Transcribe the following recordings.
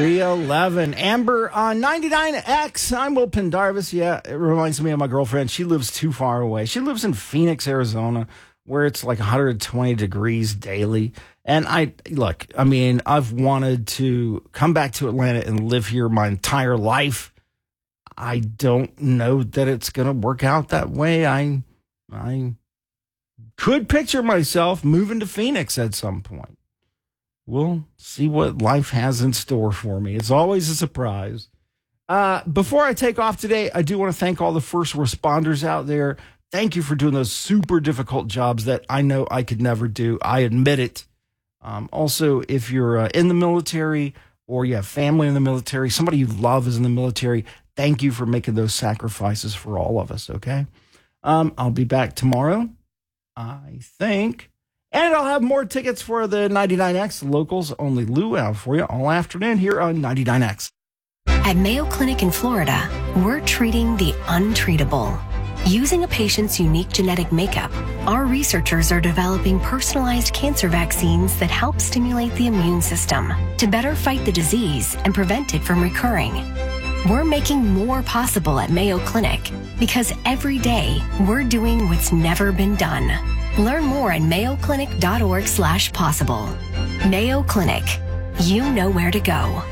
3:11. Amber on 99X. I'm Will Pendarvis. Yeah, it reminds me of my girlfriend. She lives too far away. She lives in Phoenix, Arizona, where it's like 120 degrees daily. And I've wanted to come back to Atlanta and live here my entire life. I don't know that it's going to work out that way. I could picture myself moving to Phoenix at some point. We'll see what life has in store for me. It's always a surprise. Before I take off today, I do want to thank all the first responders out there. Thank you for doing those super difficult jobs that I know I could never do. I admit it. Also, if you're in the military or you have family in the military, somebody you love is in the military, thank you for making those sacrifices for all of us, okay? I'll be back tomorrow, I think. And I'll have more tickets for the 99X Locals Only Luau for you all afternoon here on 99X. At Mayo Clinic in Florida, we're treating the untreatable. Using a patient's unique genetic makeup, our researchers are developing personalized cancer vaccines that help stimulate the immune system to better fight the disease and prevent it from recurring. We're making more possible at Mayo Clinic because every day we're doing what's never been done. Learn more at mayoclinic.org/possible. Mayo Clinic. You know where to go.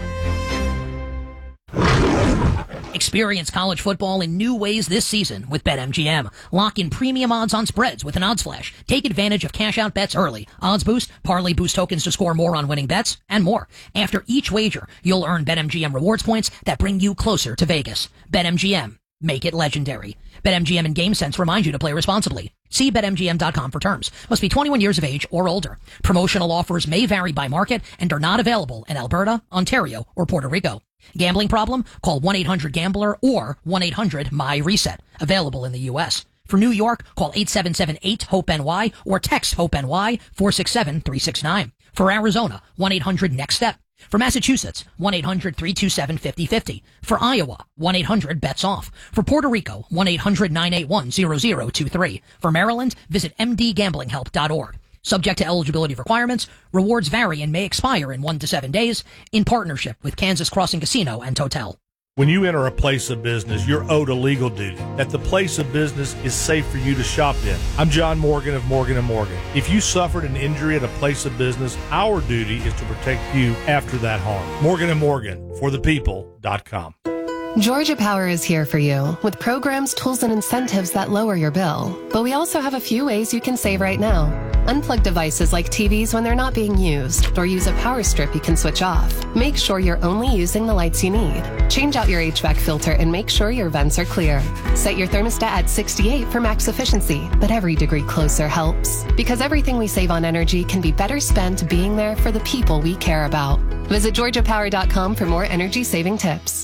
Experience college football in new ways this season with BetMGM. Lock in premium odds on spreads with an odds flash. Take advantage of cash-out bets early, odds boost, parlay boost tokens to score more on winning bets, and more. After each wager, you'll earn BetMGM rewards points that bring you closer to Vegas. BetMGM. Make it legendary. BetMGM and GameSense remind you to play responsibly. See BetMGM.com for terms. Must be 21 years of age or older. Promotional offers may vary by market and are not available in Alberta, Ontario, or Puerto Rico. Gambling problem? Call 1-800-GAMBLER or 1-800-MY-RESET. Available in the U.S. For New York, call 877-8-HOPE-NY or text HOPE-NY 467-369. For Arizona, 1-800-NEXT-STEP. For Massachusetts, 1-800-327-5050. For Iowa, 1-800-BETS-OFF. For Puerto Rico, 1-800-981-0023. For Maryland, visit mdgamblinghelp.org. Subject to eligibility requirements, rewards vary and may expire in 1 to 7 days, in partnership with Kansas Crossing Casino and Hotel. When you enter a place of business, you're owed a legal duty that the place of business is safe for you to shop in. I'm John Morgan of Morgan & Morgan. If you suffered an injury at a place of business, our duty is to protect you after that harm. Morgan & Morgan, forthepeople.com. Georgia Power is here for you with programs, tools, and incentives that lower your bill. But we also have a few ways you can save right now. Unplug devices like TVs when they're not being used, or use a power strip you can switch off. Make sure you're only using the lights you need. Change out your HVAC filter and make sure your vents are clear. Set your thermostat at 68 for max efficiency, but every degree closer helps. Because everything we save on energy can be better spent being there for the people we care about. Visit GeorgiaPower.com for more energy-saving tips.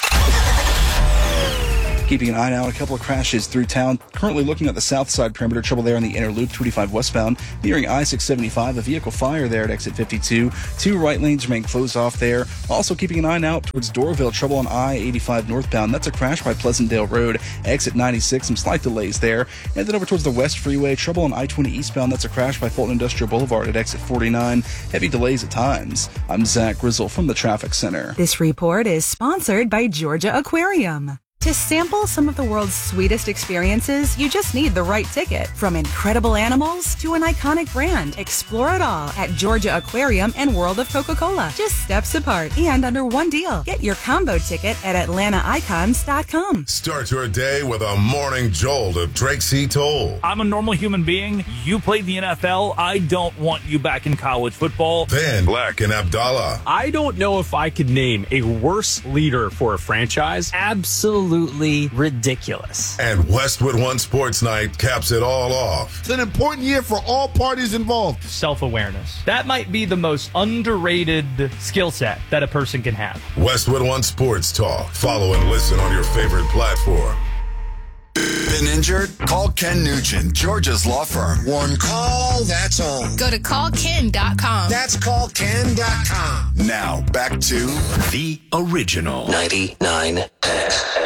Keeping an eye out, a couple of crashes through town. Currently looking at the south side perimeter, trouble there on the inner loop, 25 westbound. Nearing I-675, a vehicle fire there at exit 52. 2 right lanes remain closed off there. Also keeping an eye out towards Doraville, trouble on I-85 northbound. That's a crash by Pleasantdale Road, exit 96, some slight delays there. And then over towards the West Freeway, trouble on I-20 eastbound. That's a crash by Fulton Industrial Boulevard at exit 49. Heavy delays at times. I'm Zach Grizzle from the Traffic Center. This report is sponsored by Georgia Aquarium. To sample some of the world's sweetest experiences, you just need the right ticket. From incredible animals to an iconic brand, explore it all at Georgia Aquarium and World of Coca-Cola. Just steps apart and under one deal. Get your combo ticket at AtlantaIcons.com. Start your day with a morning jolt of Drake C. Toll. I'm a normal human being. You played the NFL. I don't want you back in college football. Then Black and Abdallah. I don't know if I could name a worse leader for a franchise. Absolutely ridiculous. And Westwood One Sports Night caps it all off. It's an important year for all parties involved. Self-awareness. That might be the most underrated skill set that a person can have. Westwood One Sports Talk. Follow and listen on your favorite platform. Been injured? Call Ken Nugent, Georgia's law firm. One call, that's all. Go to callken.com. That's callken.com. Now, back to the original 99X.